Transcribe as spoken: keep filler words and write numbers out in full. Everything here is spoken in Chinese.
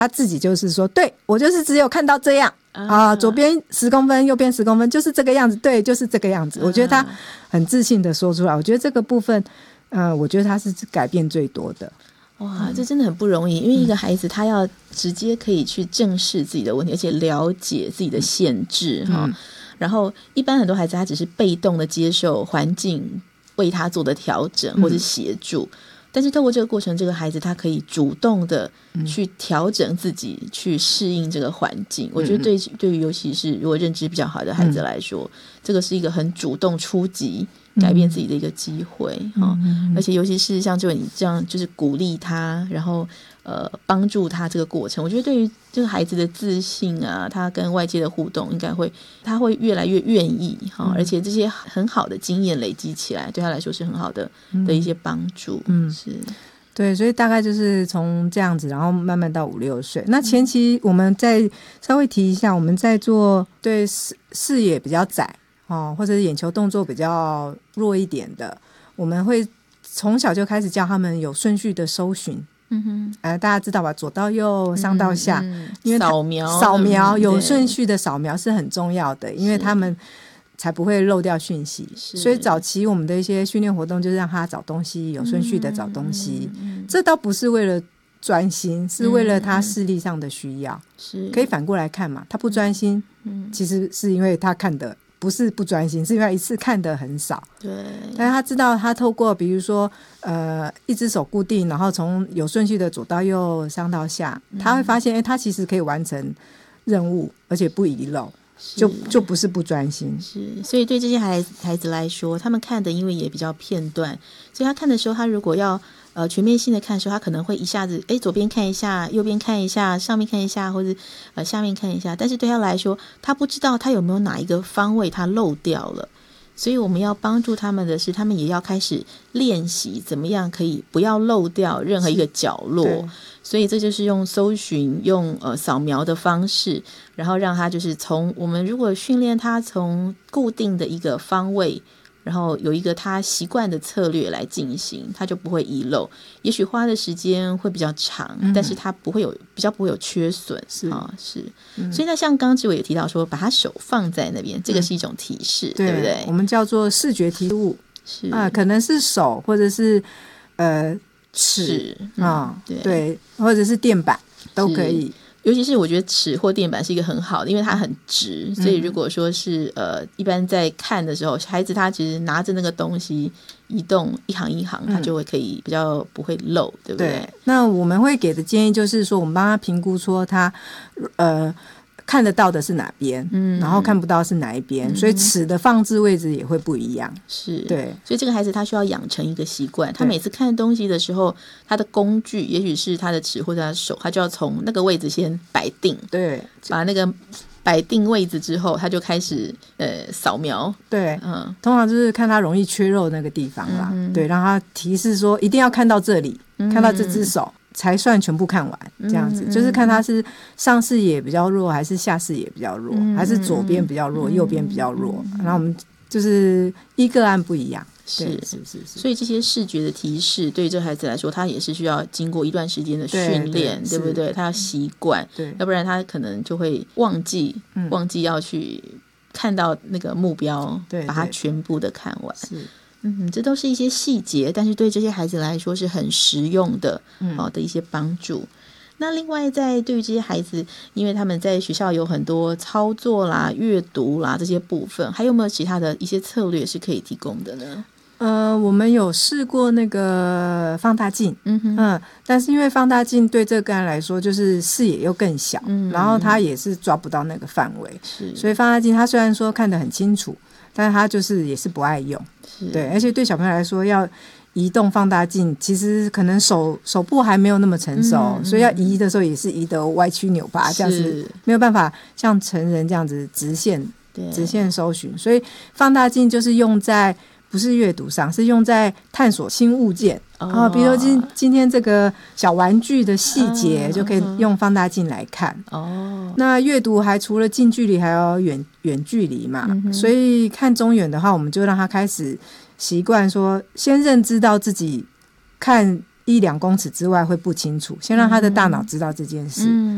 他自己就是说，对，我就是只有看到这样啊、呃，左边十公分，右边十公分，就是这个样子，对，就是这个样子。我觉得他很自信的说出来，我觉得这个部分，呃，我觉得他是改变最多的。 哇，这真的很不容易，因为一个孩子他要直接可以去正视自己的问题，而且了解自己的限制哈、嗯。然后一般很多孩子他只是被动的接受环境为他做的调整或是协助、嗯，但是透过这个过程，这个孩子他可以主动的去调整自己、嗯、去适应这个环境。我觉得对对于尤其是如果认知比较好的孩子来说、嗯、这个是一个很主动出击改变自己的一个机会、嗯哦、而且尤其是像就你这样就是鼓励他，然后呃帮助他这个过程，我觉得对于这个孩子的自信啊，他跟外界的互动应该会他会越来越愿意、哦嗯、而且这些很好的经验累积起来对他来说是很好的、嗯、的一些帮助。嗯，是对，所以大概就是从这样子然后慢慢到五六岁。那前期我们再稍微提一下，我们在做对视视野比较窄哦，或者是眼球动作比较弱一点的，我们会从小就开始教他们有顺序的搜寻。嗯哼，呃，大家知道吧？左到右，上到下，嗯嗯、因为扫描扫描有顺序的扫描是很重要的，因为他们才不会漏掉讯息。所以早期我们的一些训练活动就是让他找东西，有顺序的找东西。嗯嗯、这倒不是为了专心，是为了他视力上的需要。是、嗯、可以反过来看嘛？他不专心，嗯、其实是因为他看的。不是不专心，是因为一次看的很少。对，但是他知道他透过比如说呃一只手固定，然后从有顺序的左到右上到下、嗯、他会发现、欸、他其实可以完成任务而且不遗漏，就就不是不专心。 是，所以对这些孩孩子来说，他们看的因为也比较片段，所以他看的时候，他如果要呃全面性的看的时候，他可能会一下子哎左边看一下，右边看一下，上面看一下，或者呃下面看一下，但是对他来说，他不知道他有没有哪一个方位他漏掉了。所以我们要帮助他们的是，他们也要开始练习怎么样可以不要漏掉任何一个角落。所以这就是用搜寻用呃扫描的方式，然后让他就是从我们如果训练他从固定的一个方位，然后有一个他习惯的策略来进行，他就不会遗漏。也许花的时间会比较长、嗯、但是他不会有比较不会有缺损。是、哦、是、嗯、所以那像刚刚志伟也提到说把他手放在那边，这个是一种提示、嗯、对, 对不对？ 我们叫做视觉提示物。是啊，可能是手或者是呃尺啊、嗯，对对，或者是垫板都可以。 尤其是我觉得尺或垫板是一个很好的，因为它很直，所以如果说是呃一般在看的时候，孩子他其实拿着那个东西移动一行一行，他就会可以比较不会漏，对不对？对。 那我们会给的建议就是说，我们帮他评估说他呃看得到的是哪边、嗯、然后看不到是哪一边、嗯、所以尺的放置位置也会不一样。是，对， 所以这个孩子他需要养成一个习惯，他每次看东西的时候，他的工具也许是他的尺或者他的手，他就要从那个位置先摆定，对，把那个摆定位置之后，他就开始呃扫描。对， 嗯，通常就是看他容易缺肉那个地方啦、嗯、对，让他提示说一定要看到这里、嗯、看到这只手才算全部看完，这样子、嗯、就是看他是上视野比较弱还是下视野比较弱、嗯、还是左边比较弱、嗯、右边比较弱、嗯、然后我们就是依个案不一样。 是是是是，所以这些视觉的提示对这孩子来说，他也是需要经过一段时间的训练， 对, 对不对？他要习惯，对，要不然他可能就会忘记、嗯、忘记要去看到那个目标，对，把它全部的看完。是，嗯，这都是一些细节，但是对这些孩子来说是很实用的、嗯哦、的一些帮助。那另外在对于这些孩子，因为他们在学校有很多操作啦、阅读啦这些部分，还有没有其他的一些策略是可以提供的呢？ 呃，我们有试过那个放大镜，嗯哼，嗯，但是因为放大镜对这个个案来说，就是视野又更小，嗯，然后他也是抓不到那个范围，是，所以放大镜他虽然说看得很清楚，但是他就是也是不爱用，是，对，而且对小朋友来说要移动放大镜，其实可能手手部还没有那么成熟、嗯、所以要移的时候也是移得歪曲扭巴，这样子没有办法像成人这样子直线直线搜寻，所以放大镜就是用在不是阅读上，是用在探索新物件、哦啊、比如说 今, 今天这个小玩具的细节、哦、就可以用放大镜来看、哦、那阅读还除了近距离还有远远距离嘛、嗯、所以看中远的话，我们就让他开始习惯说先认知到自己看一两公尺之外会不清楚，先让他的大脑知道这件事、嗯、